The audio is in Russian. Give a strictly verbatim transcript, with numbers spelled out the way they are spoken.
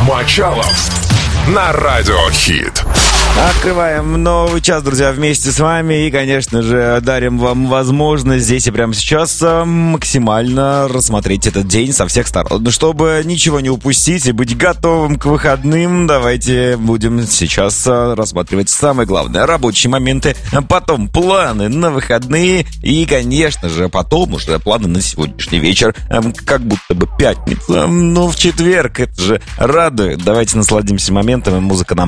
Мочалов на Радио Хит. Открываем новый час, друзья, вместе с вами. И, конечно же, дарим вам возможность здесь и прямо сейчас максимально рассмотреть этот день со всех сторон. Чтобы ничего не упустить и быть готовым к выходным, давайте будем сейчас рассматривать самые главные рабочие моменты, потом планы на выходные и, конечно же, потом уже планы на сегодняшний вечер. Как будто бы пятница, но в четверг. Это же радует. Давайте насладимся моментом, и музыка нам